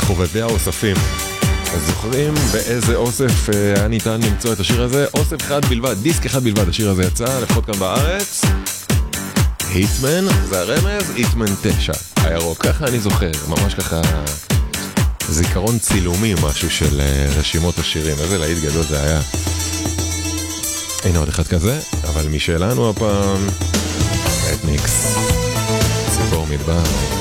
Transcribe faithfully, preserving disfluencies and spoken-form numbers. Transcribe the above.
חובבי האוספים. אז זוכרים באיזה אוסף היה ניתן למצוא את השיר הזה? אוסף אחד בלבד, דיסק אחד בלבד, השיר הזה יצא, לפחות כאן בארץ. היטמן, זה הרמז, היטמן תשע, הירוק, ככה אני זוכר, ממש ככה זיכרון צילומי, משהו של רשימות השירים, איזה להיט גדול זה היה. הנה עוד אחד כזה, אבל משלנו הפעם, אתניקס, ציפור מדבר.